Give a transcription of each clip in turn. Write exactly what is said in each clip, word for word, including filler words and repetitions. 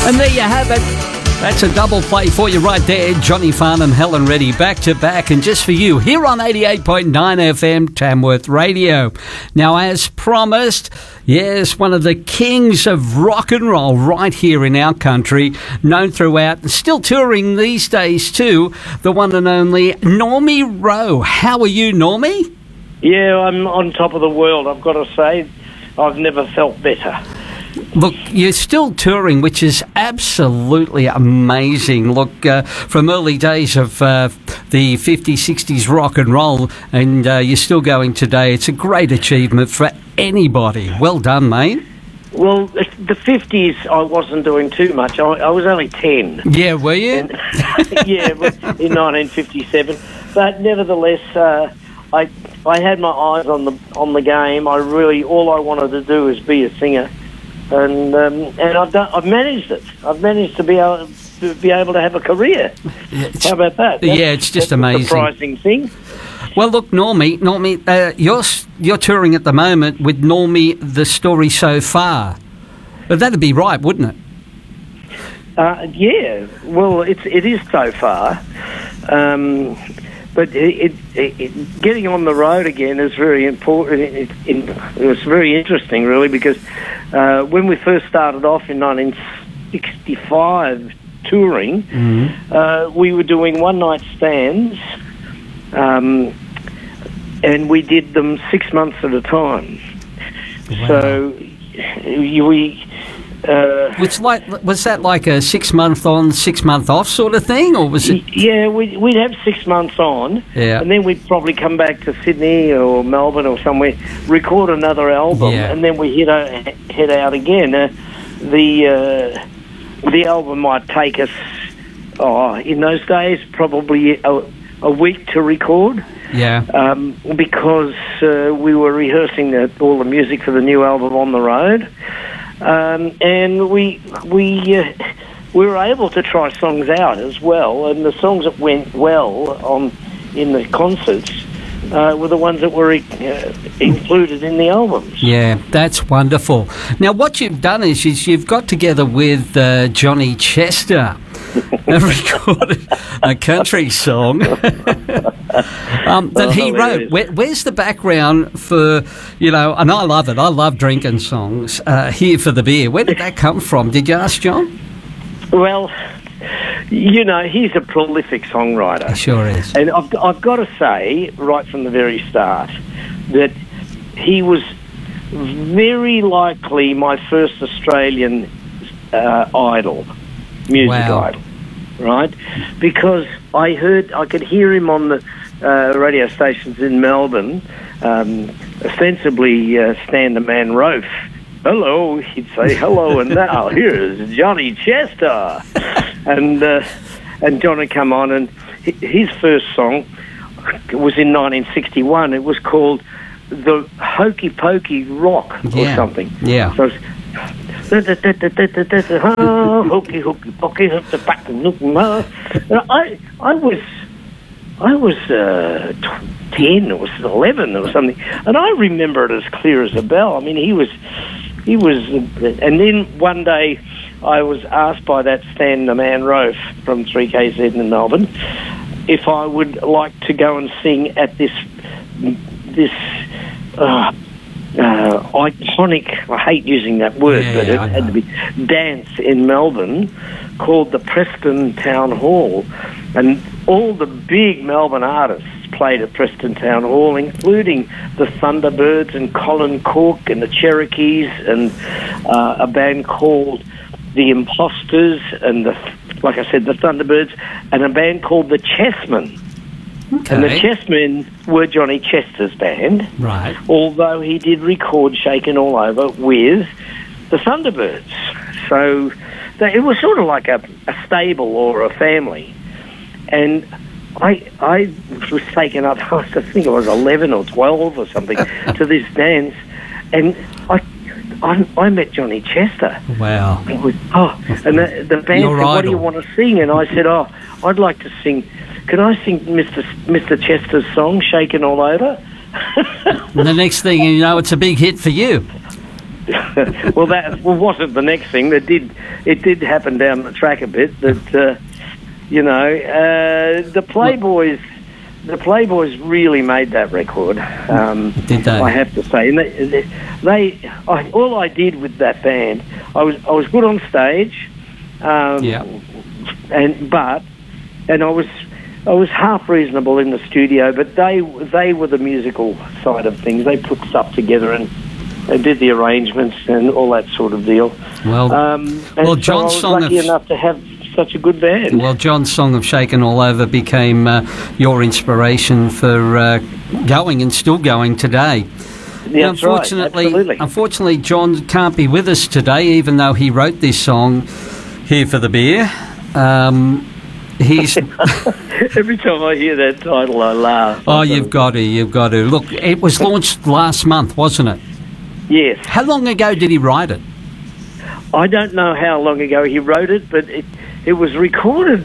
And there you have it. That's a double play for you right there. Johnny Farnham, Helen Reddy, back to back, and just for you here on eighty-eight point nine F M Tamworth Radio. Now, as promised, yes, one of the kings of rock and roll right here in our country, known throughout, still touring these days too, the one and only Normie Rowe. How are you, Normie? Yeah, I'm on top of the world, I've got to say. I've never felt better. Look, you're still touring, which is absolutely amazing. Look, uh, from early days of uh, the fifties, sixties rock and roll, and uh, you're still going today. It's a great achievement for anybody. Well done, mate. Well, the fifties, I wasn't doing too much. I, I was only ten. Yeah, were you? And, yeah, in nineteen fifty-seven. But nevertheless, uh, I I had my eyes on the on the game. I really, all I wanted to do was be a singer. And um, and I've done. I've managed it. I've managed to be able to be able to have a career. How about that? That's, yeah, it's just that's amazing. A surprising thing. Well, look, Normie, Normie, uh, you're you're touring at the moment with Normie the Story So Far. But that'd be right, wouldn't it? Uh, yeah. Well, it's it is so far. Um, But it, it, it, getting on the road again is very important. It, it, it was very interesting, really, because uh, when we first started off in nineteen sixty-five touring, mm-hmm. uh, we were doing one-night stands, um, and we did them six months at a time. Wow. So we... Uh, Which like was that like a six month on, six month off sort of thing, or was it? Yeah, we'd, we'd have six months on, yeah. and then we'd probably come back to Sydney or Melbourne or somewhere, record another album, yeah. and then we head out, head out again. Uh, the uh, the album might take us, oh, in those days, probably a, a week to record. Yeah. Um, because uh, we were rehearsing the, all the music for the new album on the road. Um, and we we uh, we were able to try songs out as well, and the songs that went well on in the concerts uh, were the ones that were uh, included in the albums. Yeah, that's wonderful. Now, what you've done is, is you've got together with uh, Johnny Chester and recorded a country song um, that oh, he wrote. Where, where's the background for, you know, and I love it, I love drinking songs, uh, Here for the Beer. Where did that come from? Did you ask John? Well, you know, he's a prolific songwriter. He sure is. And I've, I've got to say, right from the very start, that he was very likely my first Australian uh, idol. Music wow. idol, right? Because I heard, I could hear him on the uh, radio stations in Melbourne, um, ostensibly uh, Stan the Man Rofe. Hello, he'd say hello, and now here's Johnny Chester, and uh, and John would come on, and his first song was in nineteen sixty-one. It was called the Hokey Pokey Rock or yeah. something. Yeah. So hokey hokey pokey. I I was I was uh, ten or eleven or something, and I remember it as clear as a bell. I mean, he was he was, and then one day I was asked by that Stan the Man Rofe from three K Z in Melbourne if I would like to go and sing at this this. Uh, Uh, iconic, I hate using that word, yeah, but it had to be dance in Melbourne called the Preston Town Hall, and all the big Melbourne artists played at Preston Town Hall, including the Thunderbirds and Colin Cook and the Cherokees and uh, a band called the Imposters and, the, like I said, the Thunderbirds, and a band called the Chessmen. Okay. And the Chessmen were Johnny Chester's band, right? Although he did record "Shaking All Over" with the Thunderbirds, so they, it was sort of like a, a stable or a family. And I, I was taken up. I think I was eleven or twelve or something to this dance, and I, I, I met Johnny Chester. Wow! It was, oh, and the, the band Your said, idol. "What do you want to sing?" And I said, "Oh, I'd like to sing." Can I sing Mister Mister Chester's song, Shaking All Over? And the next thing you know, it's a big hit for you. well, that well, wasn't the next thing. That did it did happen down the track a bit. That uh, you know, uh, the Playboys, the Playboys really made that record. Um, did they? I have to say, and they, they, they I, all I did with that band, I was I was good on stage, um, yeah, and but and I was. I was half reasonable in the studio, but they they were the musical side of things. They put stuff together and they did the arrangements and all that sort of deal. Well, um, and well, so John's I was song lucky of, enough to have such a good band. Well, John's song of "Shaken All Over" became uh, your inspiration for uh, going and still going today. Yeah, now, unfortunately, right. Absolutely. unfortunately, John can't be with us today, even though he wrote this song here for the beer. Um, He's Every time I hear that title, I laugh. Oh, you've got to, you've got to. Look, it was launched last month, wasn't it? Yes. How long ago did he write it? I don't know how long ago he wrote it, but it, it was recorded,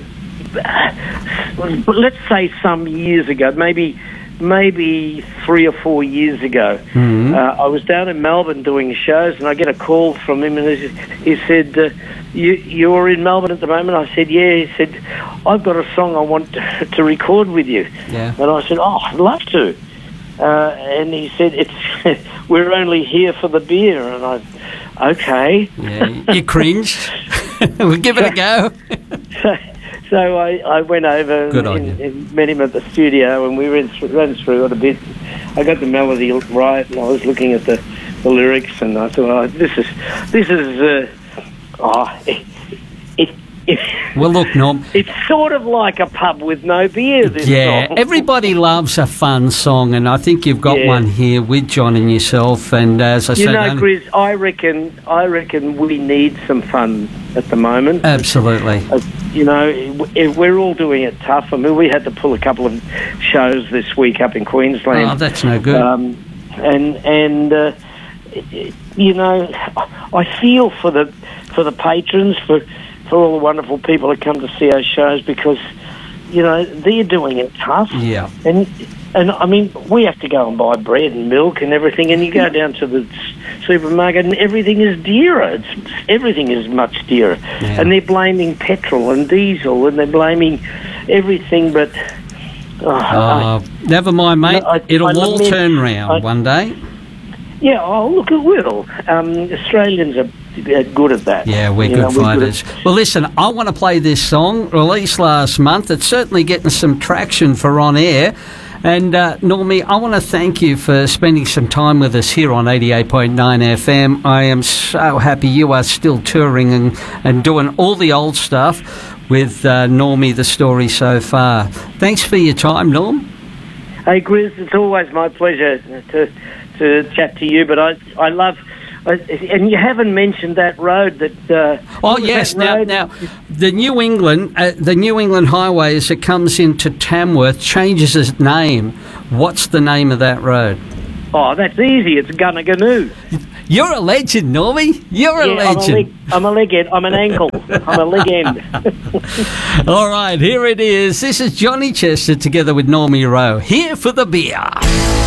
let's say some years ago, maybe maybe three or four years ago. Mm-hmm. Uh, I was down in Melbourne doing shows, and I get a call from him, and he, he said, uh, you, you're in Melbourne at the moment? I said, yeah. He said, I've got a song I want to, to record with you. Yeah. And I said, oh, I'd love to. Uh, and he said, "It's we're only here for the beer." And I, okay. Yeah, you cringed. We'll give it a go. so, so I, I went over Good and, on and, you. and met him at the studio, and we ran through, ran through it a bit. I got the melody right, and I was looking at the, the lyrics, and I thought, oh, this is this is uh, oh, it, it, it, Well, look, Norm. it's sort of like a pub with no beer. This Yeah, song. everybody loves a fun song, and I think you've got Yeah. one here with John and yourself. And as I You said, know, only- Chris, I reckon I reckon we need some fun at the moment. absolutely. Uh, you know, if we're all doing it tough. I mean, we had to pull a couple of shows this week up in Queensland. Oh, that's no good. Um, and and uh, you know, I feel for the for the patrons, for for all the wonderful people that come to see our shows, because you know they're doing it tough. Yeah. And and I mean, we have to go and buy bread and milk and everything, and you go down to the supermarket and everything is dearer. It's, everything is much dearer. Yeah. And they're blaming petrol and diesel, and they're blaming everything but... Oh, Uh, I, never mind, mate. No, I- It'll I all lament- turn round I- one day. yeah, oh, look, it will. Um, Australians are uh, good at that. Yeah, we're You good know, we're fighters. at- Well, listen, I want to play this song, released last month. It's certainly getting some traction for on air. And, uh, Normie, I want to thank you for spending some time with us here on eighty-eight point nine F M. I am so happy you are still touring and, and doing all the old stuff with uh, Normie, the story so far. Thanks for your time, Norm. Hey, Chris, it's always my pleasure to to chat to you, but I I love... Uh, and you haven't mentioned that road that... Uh, Oh, what was yes. that Now, road? now, the New England, uh, the New England Highway, as it comes into Tamworth, changes its name. What's the name of that road? Oh, that's easy. It's Gunnaganu. You're a legend, Normie. You're a Yeah, legend. I'm a leg, I'm a leg end. I'm an ankle. I'm a leg end. All right, here it is. This is Johnny Chester together with Normie Rowe, here for the beer.